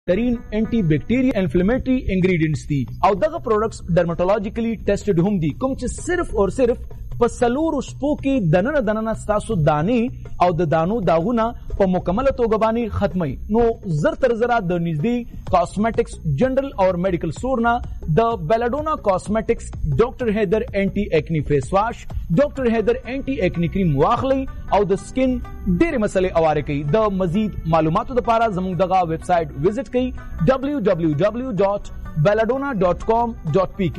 ترین انټي بیکټیریا انفلیمیټری انګریډینټس دي او دغه پروډکټس ډرماټولوژیکلی ټیسټډ هم دي کوم چې صرف او صرف په سلور شپو کې دننه ستاسو دانې او د دانو داغونه په مکمله توګه باندې ختمي. نو زر تر زره د نږدې کاسمیټکس جنرال او میډیکل سٹور نه د بیلاډونا کاسمیټکس ډاکټر هیدر انټي ایکنی فیس واش ډاکټر هیدر انټي ایکنی کریم واخلي او د سکن ډېرې مسلې اواره کوي. د مزید معلوماتو لپاره زموږ دغه ویب سټ وزټ کړئ www.belladonna.com.pk